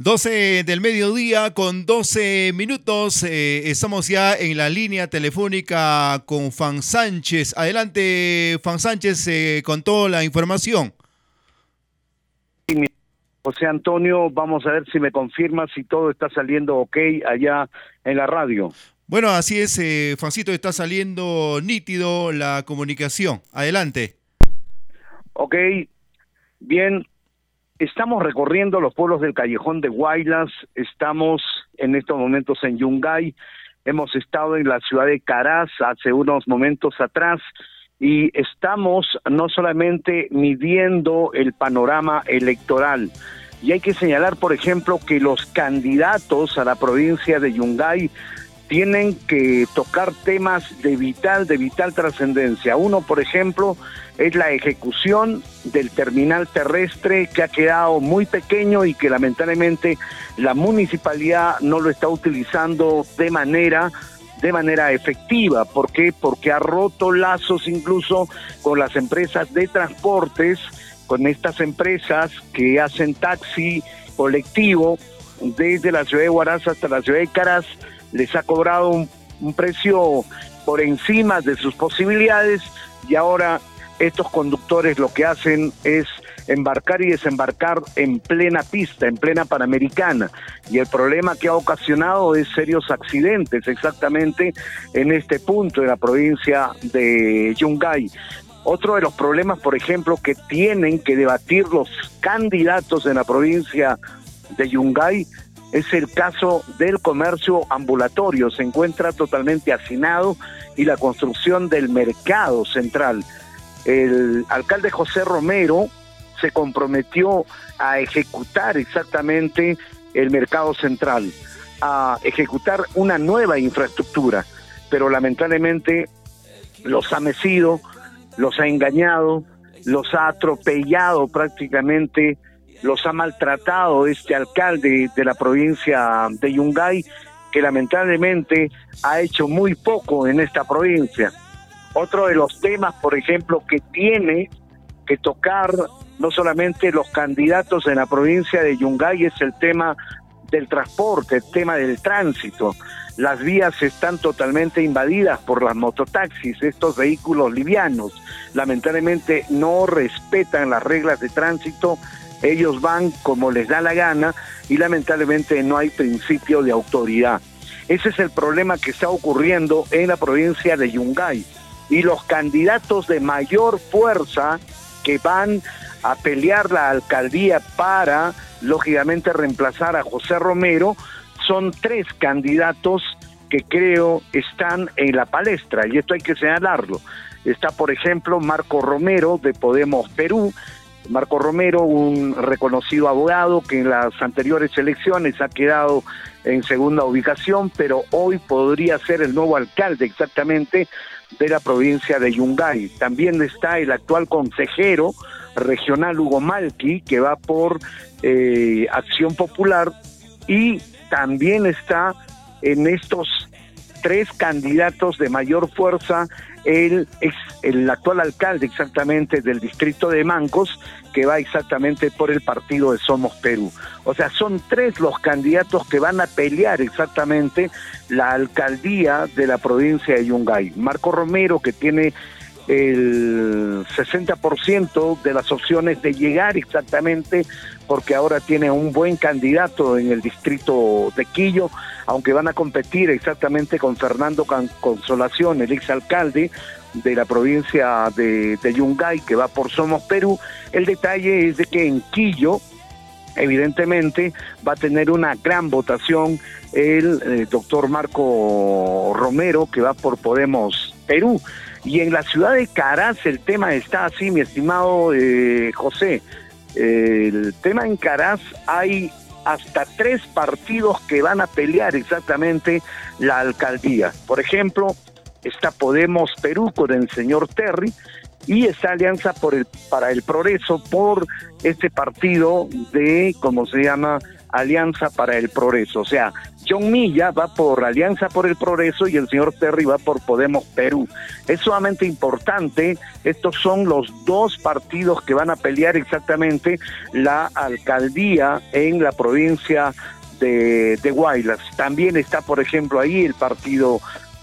12 del mediodía con 12 minutos. Estamos ya en la línea telefónica con Fan Sánchez. Adelante, Fan Sánchez, con toda la información. José Antonio, vamos a ver si me confirma si todo está saliendo ok allá en la radio. Bueno, así es, Fancito, está saliendo nítido la comunicación. Adelante. Ok, bien. Estamos recorriendo los pueblos del Callejón de Huaylas, estamos en estos momentos en Yungay, hemos estado en la ciudad de Caraz hace unos momentos atrás y estamos no solamente midiendo el panorama electoral, y hay que señalar, por ejemplo, que los candidatos a la provincia de Yungay tienen que tocar temas de vital trascendencia. Uno, por ejemplo, es la ejecución del terminal terrestre, que ha quedado muy pequeño y que lamentablemente la municipalidad no lo está utilizando de manera efectiva. ¿Por qué? Porque ha roto lazos incluso con las empresas de transportes, con estas empresas que hacen taxi colectivo desde la ciudad de Huaraz hasta la ciudad de Caraz. Les ha cobrado un precio por encima de sus posibilidades, y ahora estos conductores lo que hacen es embarcar y desembarcar en plena pista, en plena Panamericana, y el problema que ha ocasionado es serios accidentes exactamente en este punto de la provincia de Yungay. Otro de los problemas, por ejemplo, que tienen que debatir los candidatos en la provincia de Yungay es el caso del comercio ambulatorio. Se encuentra totalmente hacinado, y la construcción del mercado central. El alcalde José Romero se comprometió a ejecutar exactamente el mercado central, a ejecutar una nueva infraestructura, pero lamentablemente los ha mecido, los ha engañado, los ha atropellado prácticamente, los ha maltratado este alcalde de la provincia de Yungay, que lamentablemente ha hecho muy poco en esta provincia. Otro de los temas, por ejemplo, que tiene que tocar no solamente los candidatos en la provincia de Yungay, es el tema del transporte, el tema del tránsito. Las vías están totalmente invadidas por las mototaxis, estos vehículos livianos. Lamentablemente no respetan las reglas de tránsito, ellos van como les da la gana y lamentablemente no hay principio de autoridad. Ese es el problema que está ocurriendo en la provincia de Yungay. Y los candidatos de mayor fuerza que van a pelear la alcaldía para, lógicamente, reemplazar a José Romero, son 3 candidatos que creo están en la palestra, y esto hay que señalarlo. Está, por ejemplo, Marco Romero, de Podemos Perú. Marco Romero, un reconocido abogado que en las anteriores elecciones ha quedado en segunda ubicación, pero hoy podría ser el nuevo alcalde exactamente de la provincia de Yungay. También está el actual consejero regional Hugo Malqui, que va por Acción Popular, y también está en estos 3 candidatos de mayor fuerza el actual alcalde exactamente del distrito de Mancos, que va exactamente por el partido de Somos Perú. O sea, son 3 los candidatos que van a pelear exactamente la alcaldía de la provincia de Yungay. Marco Romero, que tiene el 60% de las opciones de llegar exactamente, porque ahora tiene un buen candidato en el distrito de Quillo, aunque van a competir exactamente con Fernando Consolación, el exalcalde de la provincia de Yungay, que va por Somos Perú. El detalle es de que en Quillo, evidentemente, va a tener una gran votación el doctor Marco Romero, que va por Podemos Perú. Y en la ciudad de Caraz el tema está así, mi estimado José. El tema en Caraz, hay hasta 3 partidos que van a pelear exactamente la alcaldía. Por ejemplo, está Podemos Perú con el señor Terry, y está Alianza para el Progreso por este partido de, ¿cómo se llama?, Alianza para el Progreso. O sea, John Milla va por Alianza por el Progreso y el señor Terry va por Podemos Perú. Es sumamente importante, estos son los dos partidos que van a pelear exactamente la alcaldía en la provincia de Guaylas. También está, por ejemplo, ahí el partido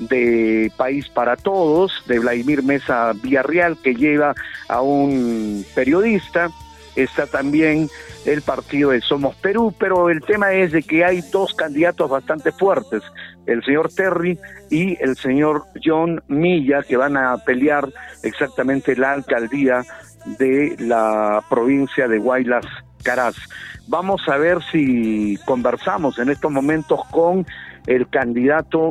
de País para Todos, de Vladimir Mesa Villarreal, que lleva a un periodista. Está también el partido de Somos Perú, pero el tema es de que hay dos candidatos bastante fuertes, el señor Terry y el señor John Milla, que van a pelear exactamente la alcaldía de la provincia de Guaylas Caraz. Vamos a ver si conversamos en estos momentos con el candidato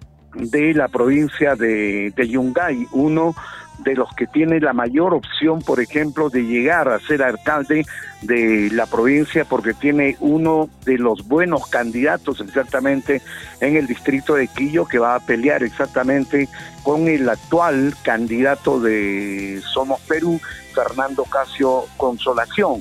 de la provincia de Yungay, uno de los que tiene la mayor opción, por ejemplo, de llegar a ser alcalde de la provincia, porque tiene uno de los buenos candidatos exactamente en el distrito de Quillo, que va a pelear exactamente con el actual candidato de Somos Perú, Fernando Casio Consolación.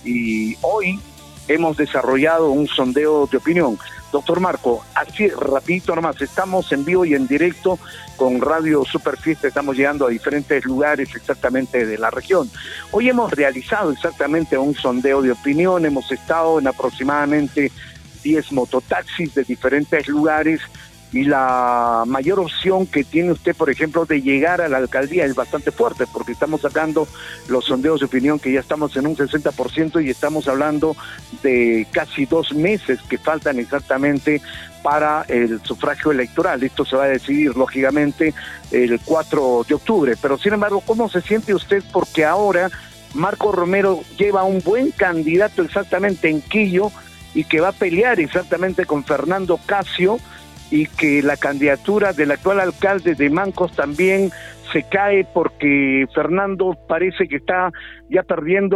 Y hoy hemos desarrollado un sondeo de opinión. Doctor Marco, así rapidito nomás, estamos en vivo y en directo con Radio Superfiesta, estamos llegando a diferentes lugares exactamente de la región. Hoy hemos realizado exactamente un sondeo de opinión, hemos estado en aproximadamente 10 mototaxis de diferentes lugares, y la mayor opción que tiene usted, por ejemplo, de llegar a la alcaldía es bastante fuerte, porque estamos sacando los sondeos de opinión que ya estamos en un 60% y estamos hablando de casi 2 meses que faltan exactamente para el sufragio electoral. Esto se va a decidir, lógicamente, el 4 de octubre. Pero, sin embargo, ¿cómo se siente usted? Porque ahora Marco Romero lleva un buen candidato exactamente en Quillo y que va a pelear exactamente con Fernando Casio, y que la candidatura del actual alcalde de Mancos también se cae porque Fernando parece que está ya perdiendo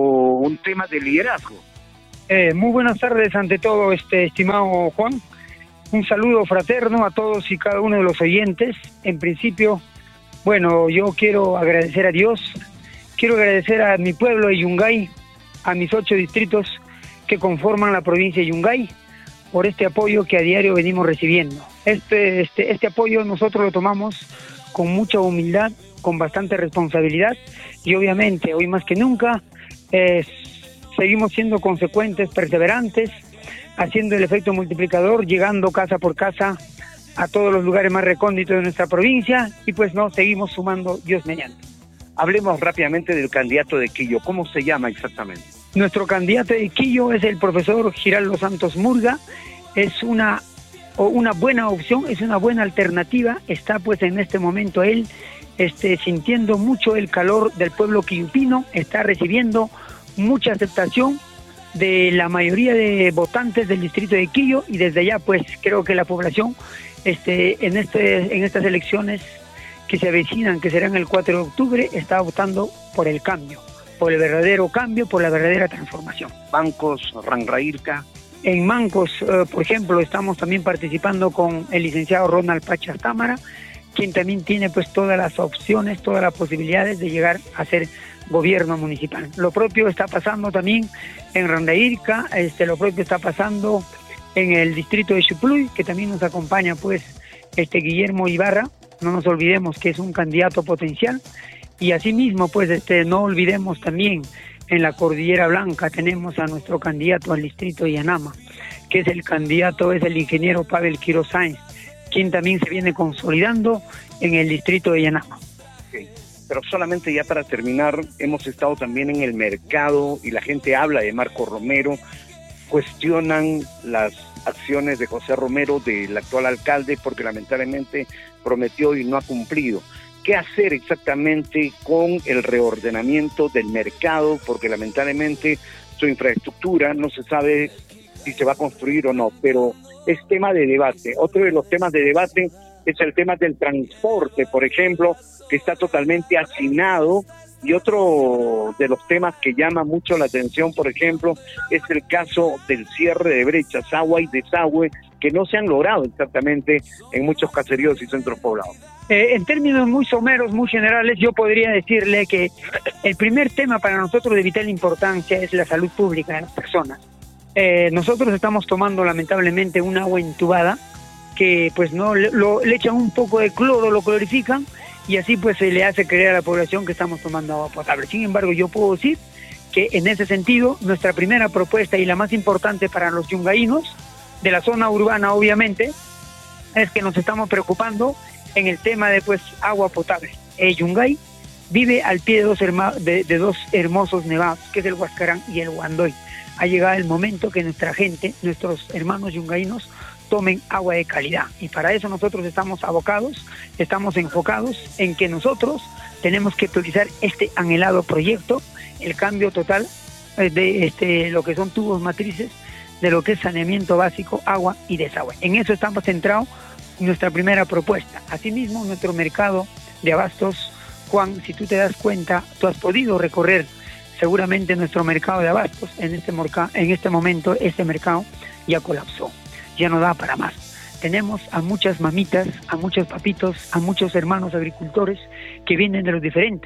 un tema de liderazgo. Muy buenas tardes ante todo, estimado Juan. Un saludo fraterno a todos y cada uno de los oyentes. En principio, bueno, yo quiero agradecer a Dios, quiero agradecer a mi pueblo de Yungay, a mis 8 distritos que conforman la provincia de Yungay, por este apoyo que a diario venimos recibiendo. Este apoyo nosotros lo tomamos con mucha humildad, con bastante responsabilidad, y obviamente hoy más que nunca seguimos siendo consecuentes, perseverantes, haciendo el efecto multiplicador, llegando casa por casa a todos los lugares más recónditos de nuestra provincia, y pues no, seguimos sumando, Dios mediante. Hablemos rápidamente del candidato de Quillo. ¿Cómo se llama exactamente? Nuestro candidato de Quillo es el profesor Giraldo Santos Murga. Es una buena opción, es una buena alternativa. Está pues en este momento él sintiendo mucho el calor del pueblo quillupino, está recibiendo mucha aceptación de la mayoría de votantes del distrito de Quillo, y desde allá pues creo que la población en estas elecciones que se avecinan, que serán el 4 de octubre, está votando por el cambio, por el verdadero cambio, por la verdadera transformación. Mancos, Ranraírca. En Mancos, por ejemplo, estamos también participando con el licenciado Ronald Pachas Támara, quien también tiene pues todas las opciones, todas las posibilidades de llegar a ser gobierno municipal. Lo propio está pasando también en Ranraírca, lo propio está pasando en el distrito de Xupluy, que también nos acompaña pues Guillermo Ibarra. No nos olvidemos que es un candidato potencial, y asimismo pues no olvidemos también en la Cordillera Blanca tenemos a nuestro candidato al distrito de Yanama, que es el ingeniero Pavel Quiroz Sáenz, quien también se viene consolidando en el distrito de Yanama. Okay. Pero solamente ya para terminar, hemos estado también en el mercado y la gente habla de Marco Romero, cuestionan las acciones de José Romero, del actual alcalde, porque lamentablemente prometió y no ha cumplido. ¿Qué hacer exactamente con el reordenamiento del mercado? Porque lamentablemente su infraestructura no se sabe si se va a construir o no, pero es tema de debate. Otro de los temas de debate es el tema del transporte, por ejemplo, que está totalmente hacinado, y otro de los temas que llama mucho la atención, por ejemplo, es el caso del cierre de brechas, agua y desagüe, que no se han logrado exactamente en muchos caseríos y centros poblados. En términos muy someros, muy generales, yo podría decirle que el primer tema para nosotros de vital importancia es la salud pública de las personas. nosotros estamos tomando lamentablemente un agua entubada que pues no le echan un poco de cloro, lo clorifican y así pues se le hace creer a la población que estamos tomando agua potable. Sin embargo, yo puedo decir que en ese sentido nuestra primera propuesta y la más importante para los yungaínos de la zona urbana obviamente es que nos estamos preocupando en el tema de pues agua potable. Yungay vive al pie de dos hermosos nevados, que es el Huascarán y el Huandoy. Ha llegado el momento que nuestra gente, nuestros hermanos yungaínos, tomen agua de calidad. Y para eso nosotros estamos abocados, estamos enfocados en que nosotros tenemos que priorizar este anhelado proyecto, el cambio total de lo que son tubos matrices, de lo que es saneamiento básico, agua y desagüe. En eso estamos centrados en nuestra primera propuesta. Asimismo, nuestro mercado de abastos, Juan, si tú te das cuenta, tú has podido recorrer seguramente nuestro mercado de abastos. En este momento este mercado ya colapsó, ya no da para más. Tenemos a muchas mamitas, a muchos papitos, a muchos hermanos agricultores que vienen de las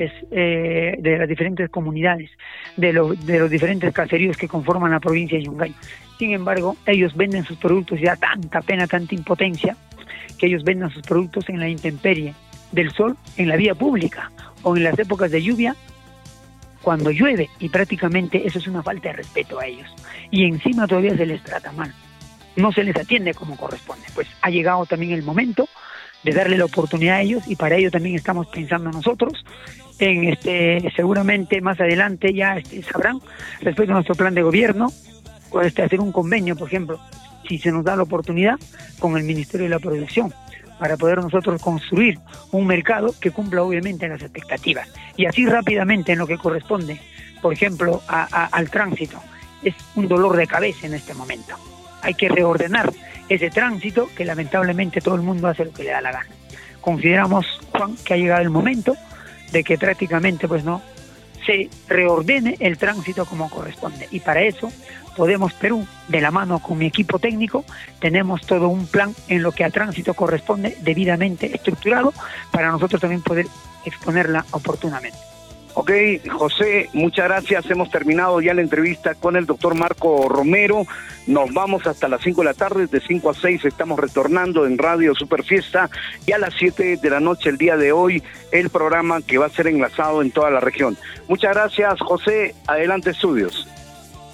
diferentes comunidades, de los diferentes caseríos que conforman la provincia de Yungay. Sin embargo, ellos venden sus productos, ya tanta pena, tanta impotencia, que ellos vendan sus productos en la intemperie del sol, en la vía pública o en las épocas de lluvia, cuando llueve, y prácticamente eso es una falta de respeto a ellos. Y encima todavía se les trata mal, no se les atiende como corresponde. Pues ha llegado también el momento de darle la oportunidad a ellos, y para ello también estamos pensando nosotros en seguramente más adelante ya sabrán, respecto a nuestro plan de gobierno, hacer un convenio, por ejemplo, si se nos da la oportunidad, con el Ministerio de la Producción, para poder nosotros construir un mercado que cumpla obviamente las expectativas. Y así rápidamente en lo que corresponde, por ejemplo, al tránsito, es un dolor de cabeza en este momento. Hay que reordenar ese tránsito que lamentablemente todo el mundo hace lo que le da la gana. Consideramos, Juan, que ha llegado el momento de que prácticamente pues no se reordene el tránsito como corresponde. Y para eso, Podemos Perú, de la mano con mi equipo técnico, tenemos todo un plan en lo que a tránsito corresponde, debidamente estructurado, para nosotros también poder exponerla oportunamente. Ok, José, muchas gracias. Hemos terminado ya la entrevista con el doctor Marco Romero. Nos vamos hasta las 5 de la tarde, de 5 a 6 estamos retornando en Radio Super Fiesta, y a las 7 de la noche el día de hoy el programa que va a ser enlazado en toda la región. Muchas gracias, José. Adelante, estudios.